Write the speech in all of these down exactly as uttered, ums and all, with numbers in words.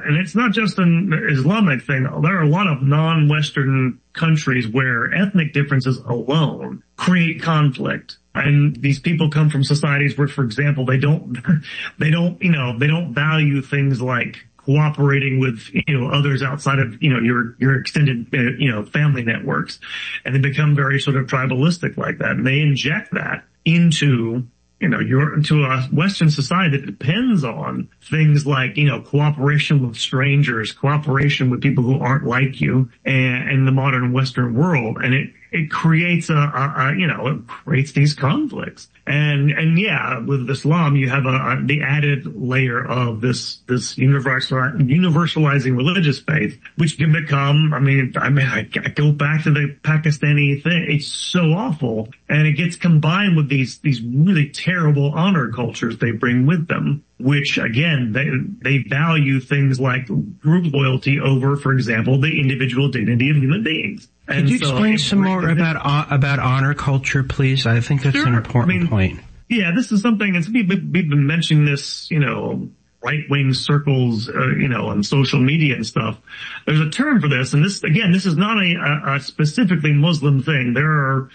and it's not just an Islamic thing. There are a lot of non-Western countries where ethnic differences alone create conflict. And these people come from societies where, for example, they don't, they don't, you know, they don't value things like cooperating with, you know, others outside of, you know, your, your extended, uh, you know, family networks. And they become very sort of tribalistic like that. And they inject that into, you know, you're into a Western society that depends on things like, you know, cooperation with strangers, cooperation with people who aren't like you, and in the modern Western world. And it, it creates a, a, a, you know, it creates these conflicts. And, and yeah, with Islam, you have a, a the added layer of this, this universal, universalizing religious faith, which can become, I mean, I mean, I, I go back to the Pakistani thing. It's so awful. And it gets combined with these, these really terrible honor cultures they bring with them, which again, they, they value things like group loyalty over, for example, the individual dignity of human beings. Could and you so explain some more about uh, about honor culture, please? I think that's sure. an important I mean, point. Yeah, this is something. It's we've, we've been mentioning this, you know, right-wing circles, uh, you know, on social media and stuff. There's a term for this, and this again, this is not a, a, a specifically Muslim thing. There are.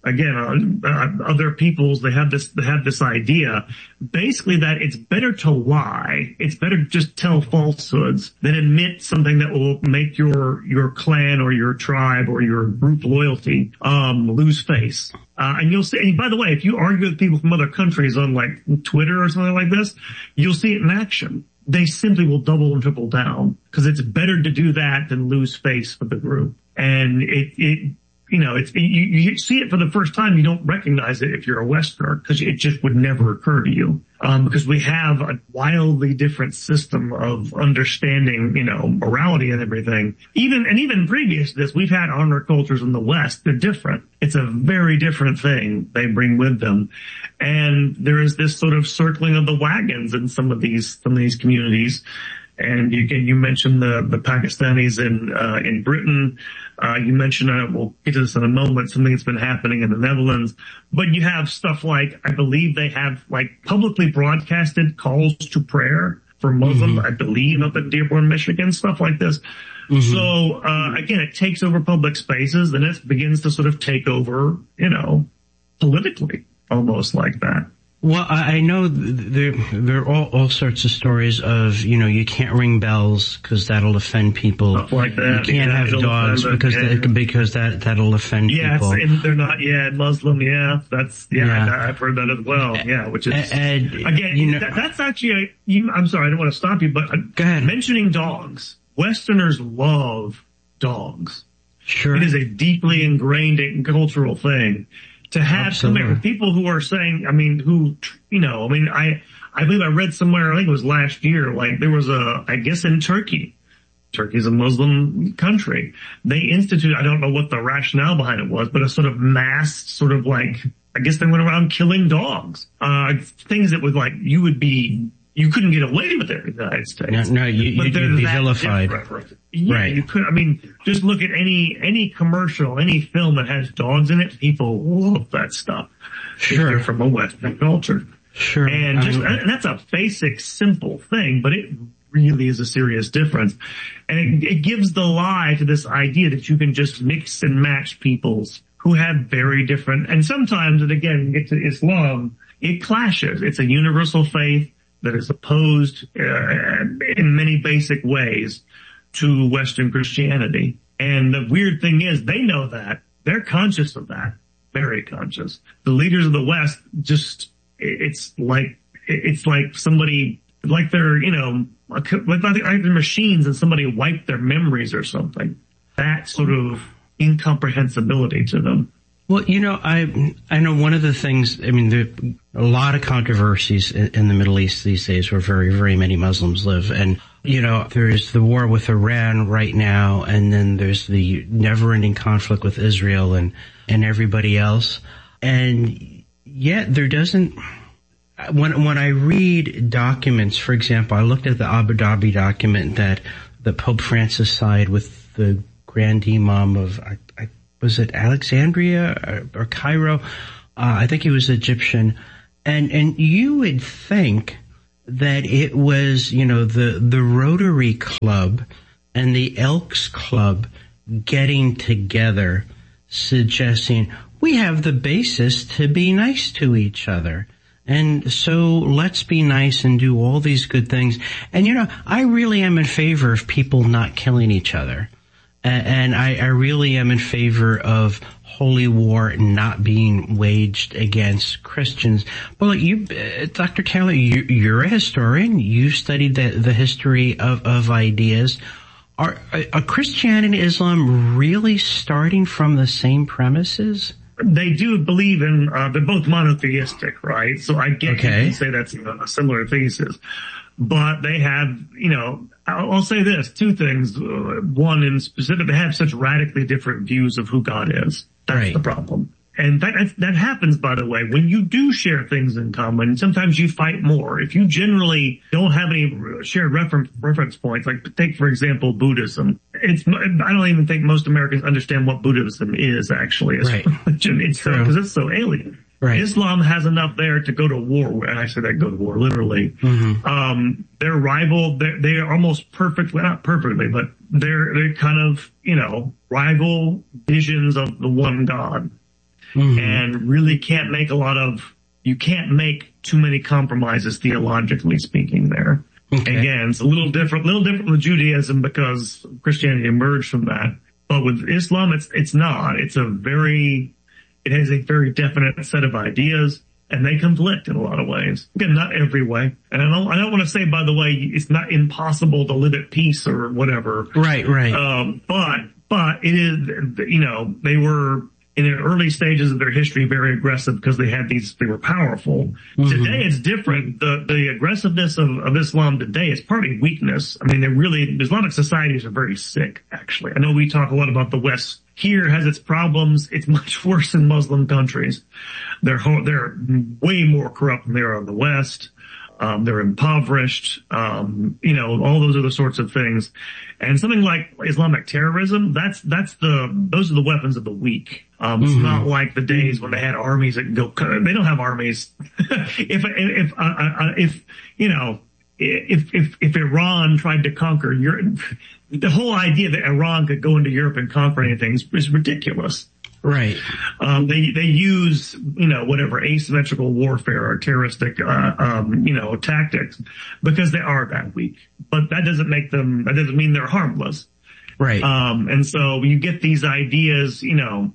Again, uh, other peoples, they have this, they have this idea, basically that it's better to lie, it's better to just tell falsehoods than admit something that will make your, your clan or your tribe or your group loyalty, um, lose face. Uh, and you'll see, and by the way, if you argue with people from other countries on like Twitter or something like this, you'll see it in action. They simply will double and triple down because it's better to do that than lose face for the group. And it, it, You know, it's, you, you see it for the first time, you don't recognize it if you're a Westerner, because it just would never occur to you. Um, because we have a wildly different system of understanding, you know, morality and everything. Even, and even previous to this, we've had honor cultures in the West. They're different. It's a very different thing they bring with them. And there is this sort of circling of the wagons in some of these, some of these communities. And you you mentioned the, the Pakistanis in, uh, in Britain. Uh, you mentioned, uh, we'll get to this in a moment, something that's been happening in the Netherlands. But you have stuff like, I believe they have like publicly broadcasted calls to prayer for Muslims, mm-hmm. I believe up in Dearborn, Michigan, stuff like this. Mm-hmm. So, uh, again, it takes over public spaces and it begins to sort of take over, you know, politically, almost like that. Well, I know there there are all, all sorts of stories of, you know, you can't ring bells because that'll offend people. Stuff like that. You can't yeah, have dogs because yeah. they, because that that'll offend yeah, people. Yeah, and they're not. Yeah, Muslim. Yeah, that's yeah. yeah. I, I've heard that as well. Yeah, which is and, again. You know, that, that's actually. A, you, I'm sorry, I don't want to stop you, but uh, go ahead. Mentioning dogs, Westerners love dogs. Sure, it is a deeply ingrained cultural thing. To have some people who are saying, I mean, who, you know, I mean, I, I believe I read somewhere, I think it was last year, like there was a, I guess in Turkey, Turkey's a Muslim country. They instituted, I don't know what the rationale behind it was, but a sort of mass sort of like, I guess they went around killing dogs. Uh, things that would like, you would be, you couldn't get away with it in the United States. No, no you, you'd be vilified. Yeah, right. You could, I mean, just look at any, any commercial, any film that has dogs in it, people love that stuff. Sure. If you're from a Western culture. Sure. And just, and that's a basic, simple thing, but it really is a serious difference. And it, it gives the lie to this idea that you can just mix and match peoples who have very different, and sometimes, and again, get to Islam, it clashes. It's a universal faith that is opposed uh, in many basic ways to Western Christianity. And the weird thing is they know that. They're conscious of that. Very conscious. The leaders of the West just, it's like, it's like somebody, like they're, you know, like, like they're machines and somebody wiped their memories or something. That sort of incomprehensibility to them. Well, you know, I I know one of the things, I mean, there are a lot of controversies in, in the Middle East these days where very, very many Muslims live. And, you know, there's the war with Iran right now, and then there's the never-ending conflict with Israel and, and everybody else. And yet there doesn't, when, when I read documents, for example, I looked at the Abu Dhabi document that the Pope Francis signed with the Grand Imam of, I, I was it Alexandria or, or Cairo? Uh, I think he was Egyptian. And, and you would think that it was, you know, the, the Rotary Club and the Elks Club getting together, suggesting we have the basis to be nice to each other. And so let's be nice and do all these good things. And, you know, I really am in favor of people not killing each other. And I, I really am in favor of holy war not being waged against Christians. Well, you, uh, Doctor Taylor, you, you're a historian. You studied the, the history of, of ideas. Are, are Christianity and Islam really starting from the same premises? They do believe in, uh, they're both monotheistic, right? So I get okay. you can say that's a similar thesis. But they have, you know, I'll, I'll say this, two things. Uh, one in specific, they have such radically different views of who God is. That's right. the problem. And that, that happens, by the way, when you do share things in common, sometimes you fight more. If you generally don't have any shared reference, reference points, like take, for example, Buddhism. It's, I don't even think most Americans understand what Buddhism is actually as right. religion. It's so, cause it's so alien. Right. Islam has enough there to go to war with, and I say that go to war literally. Mm-hmm. Um, their rival, they're, they are almost perfectly, not perfectly, but they're, they're kind of, you know, rival visions of the one God. Mm-hmm. And really can't make a lot of, you can't make too many compromises theologically speaking there. Okay. Again, it's a little different, little different with Judaism because Christianity emerged from that. But with Islam, it's, it's not. It's a very, it has a very definite set of ideas and they conflict in a lot of ways. Again, not every way. And I don't, I don't want to say, by the way, it's not impossible to live at peace or whatever. Right, right. Um, but, but it is, you know, they were, in the early stages of their history, very aggressive because they had these, they were powerful. Mm-hmm. Today it's different. The, the aggressiveness of, of Islam today is partly weakness. I mean, they really, Islamic societies are very sick, actually. I know we talk a lot about the West. Here has its problems. It's much worse in Muslim countries. They're, they're way more corrupt than they are in the West. Um, they're impoverished, um, you know, all those are the sorts of things. And something like Islamic terrorism, that's, that's the, those are the weapons of the weak. Um, mm-hmm. It's not like the days when they had armies that go, they don't have armies. if, if, uh, uh, if, you know, if, if, if Iran tried to conquer Europe, the whole idea that Iran could go into Europe and conquer anything is, is ridiculous. Right. Um, they, they use, you know, whatever asymmetrical warfare or terroristic, uh, um, you know, tactics because they are that weak. But that doesn't make them, that doesn't mean they're harmless. Right. Um, and so you get these ideas, you know,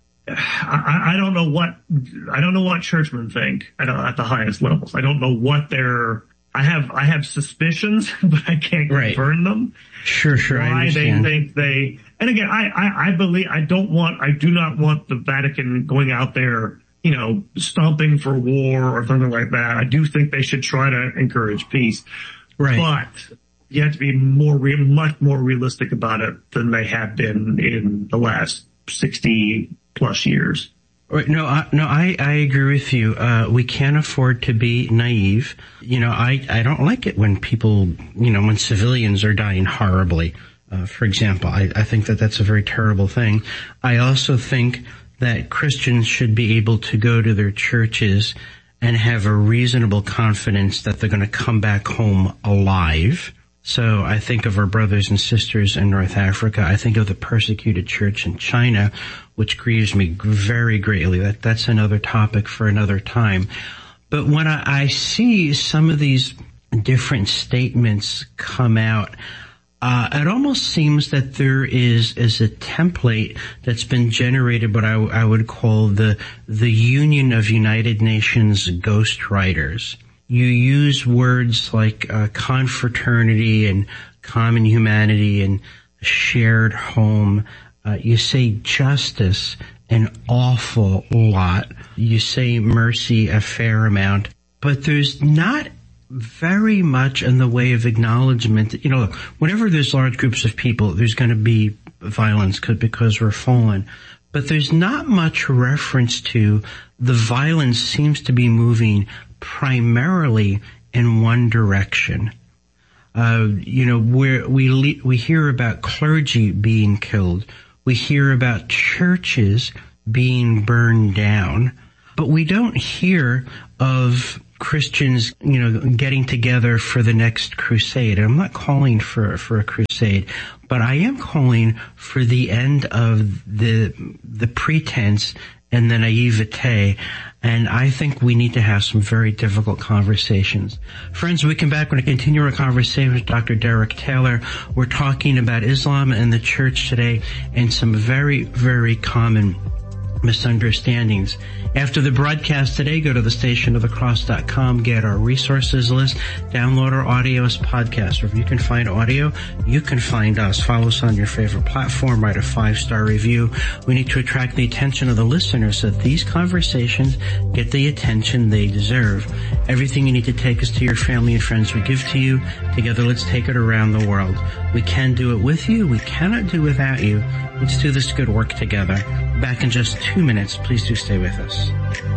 I, I don't know what, I don't know what churchmen think at, at the highest levels. I don't know what they're, I have, I have suspicions, but I can't right. confirm them. Sure, sure. Why I understand. they think they, and again, I, I, I believe, I don't want, I do not want the Vatican going out there, you know, stomping for war or something like that. I do think they should try to encourage peace. Right. But you have to be more, real, much more realistic about it than they have been in the last sixty plus years. Right. No, I, no, I, I agree with you. Uh, we can't afford to be naive. You know, I, I don't like it when people, you know, when civilians are dying horribly. Uh, for example, I, I think that that's a very terrible thing. I also think that Christians should be able to go to their churches and have a reasonable confidence that they're going to come back home alive. So I think of our brothers and sisters in North Africa. I think of the persecuted church in China, which grieves me very greatly. That, that's another topic for another time. But when I, I see some of these different statements come out, uh, it almost seems that there is, is a template that's been generated, what I, I would call the, the Union of United Nations ghostwriters. You use words like uh, confraternity and common humanity and shared home. Uh, you say justice an awful lot. You say mercy a fair amount. But there's not very much in the way of acknowledgement. You know, whenever there's large groups of people, there's going to be violence because we're fallen. But there's not much reference to the violence seems to be moving primarily in one direction. Uh, you know, where we we hear about clergy being killed, we hear about churches being burned down, but we don't hear of Christians, you know, getting together for the next crusade. I'm not calling for, for a crusade, but I am calling for the end of the, the pretense and the naivete. And I think we need to have some very difficult conversations. Friends, we come back. We're going to continue our conversation with Doctor Derek Taylor. We're talking about Islam and the church today and some very, very common misunderstandings. After the broadcast today, go to the station of the cross dot com, get our resources list, download our audio as podcast. Or if you can find audio, you can find us. Follow us on your favorite platform, write a five-star review. We need to attract the attention of the listeners so that these conversations get the attention they deserve. Everything you need to take us to your family and friends we give to you. Together, let's take it around the world. We can do it with you. We cannot do without you. Let's do this good work together. Back in just two minutes. Please do stay with us.